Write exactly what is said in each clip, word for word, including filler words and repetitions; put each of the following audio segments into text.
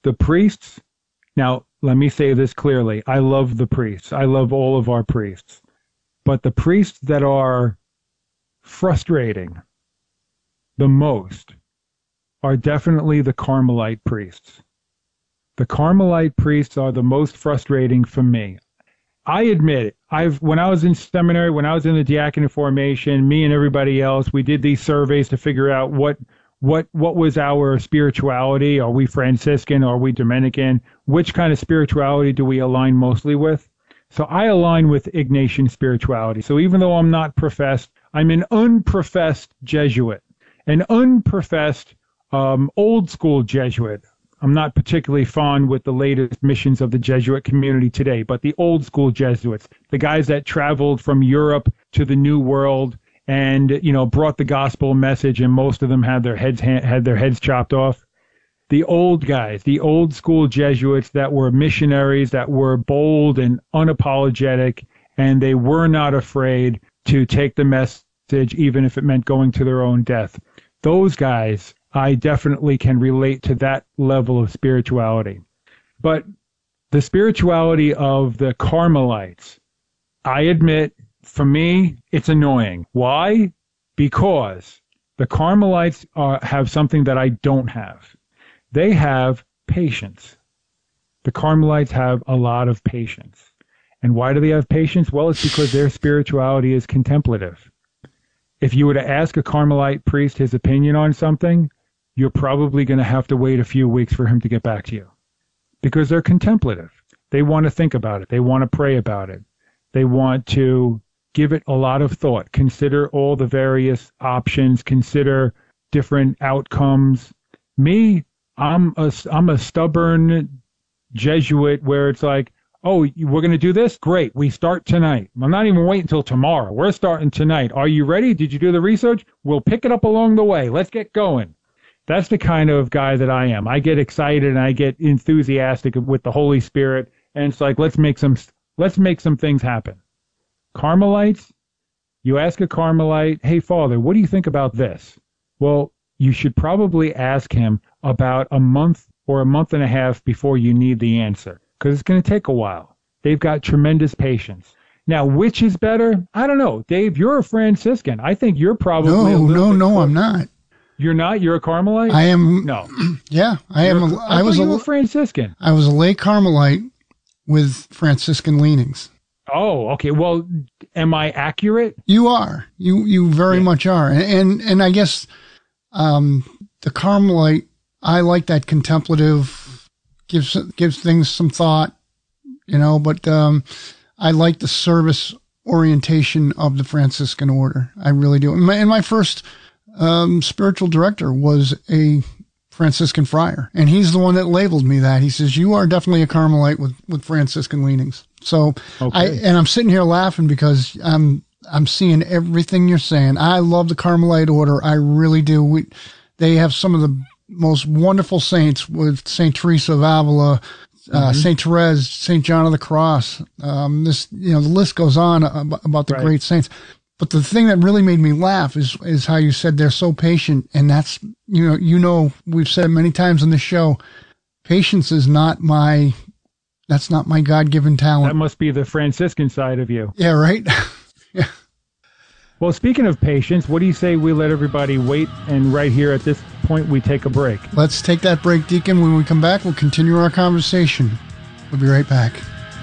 the priests, now let me say this clearly. I love the priests. I love all of our priests. But the priests that are frustrating the most are definitely the Carmelite priests. The Carmelite priests are the most frustrating for me. I admit it. I've when I was in seminary, when I was in the diaconate formation, me and everybody else, we did these surveys to figure out what what what was our spirituality. Are we Franciscan? Are we Dominican? Which kind of spirituality do we align mostly with? So I align with Ignatian spirituality. So even though I'm not professed, I'm an unprofessed Jesuit, an unprofessed um, old school Jesuit. I'm not particularly fond with the latest missions of the Jesuit community today, but the old school Jesuits, the guys that traveled from Europe to the New World and, you know, brought the gospel message, and most of them had their heads had their heads chopped off. The old guys, the old school Jesuits that were missionaries, that were bold and unapologetic, and they were not afraid to take the message, even if it meant going to their own death. Those guys, I definitely can relate to that level of spirituality. But the spirituality of the Carmelites, I admit, for me, it's annoying. Why? Because the Carmelites are, have something that I don't have. They have patience. The Carmelites have a lot of patience. And why do they have patience? Well, it's because their spirituality is contemplative. If you were to ask a Carmelite priest his opinion on something, you're probably going to have to wait a few weeks for him to get back to you, because they're contemplative. They want to think about it. They want to pray about it. They want to give it a lot of thought, consider all the various options, consider different outcomes. Me, I'm a, I'm a stubborn Jesuit where it's like, oh, we're going to do this? Great. We start tonight. I'm not even waiting until tomorrow. We're starting tonight. Are you ready? Did you do the research? We'll pick it up along the way. Let's get going. That's the kind of guy that I am. I get excited and I get enthusiastic with the Holy Spirit, and it's like, let's make some let's make some things happen. Carmelites, you ask a Carmelite, hey, Father, what do you think about this? Well, you should probably ask him about a month or a month and a half before you need the answer, because it's going to take a while. They've got tremendous patience. Now, which is better? I don't know. Dave, you're a Franciscan. I think you're probably no, a no, no, close. I'm not. You're not? You're a Carmelite? I am. No. Yeah, I am. A, I, I was you a, were Franciscan. I was a lay Carmelite with Franciscan leanings. Oh, okay. Well, am I accurate? You are. You you very yeah. much are. And, and and I guess um, the Carmelite, I like that contemplative, gives gives things some thought, you know. But um, I like the service orientation of the Franciscan order. I really do. And my, and my first Um, spiritual director was a Franciscan friar, and he's the one that labeled me that. He says, you are definitely a Carmelite with, with Franciscan leanings. So okay. I, and I'm sitting here laughing because I'm, I'm seeing everything you're saying. I love the Carmelite order. I really do. We, they have some of the most wonderful saints with Saint Teresa of Avila, uh, mm-hmm. Saint Therese, Saint John of the Cross. Um, this, you know, the list goes on about, about the right. great saints. But the thing that really made me laugh is is how you said they're so patient, and that's, you know, you know, we've said it many times on the show, patience is not my, that's not my God-given talent. That must be the Franciscan side of you. Yeah, right? Yeah. Well, speaking of patience, what do you say we let everybody wait, and right here at this point we take a break? Let's take that break, Deacon. When we come back, we'll continue our conversation. We'll be right back.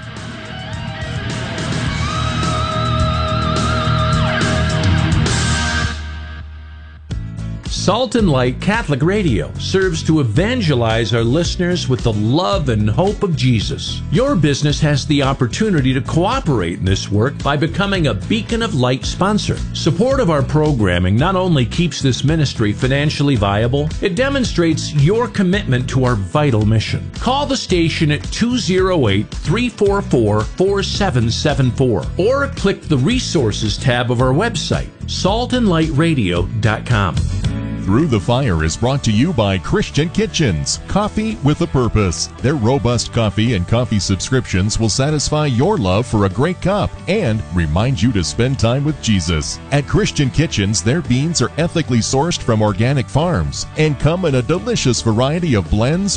Salt and Light Catholic Radio serves to evangelize our listeners with the love and hope of Jesus. Your business has the opportunity to cooperate in this work by becoming a Beacon of Light sponsor. Support of our programming not only keeps this ministry financially viable, it demonstrates your commitment to our vital mission. Call the station at two oh eight, three four four, four seven seven four or click the Resources tab of our website, salt and light radio dot com. Through the Fire is brought to you by Christian Kitchens, coffee with a purpose. Their robust coffee and coffee subscriptions will satisfy your love for a great cup and remind you to spend time with Jesus. At Christian Kitchens, their beans are ethically sourced from organic farms and come in a delicious variety of blends,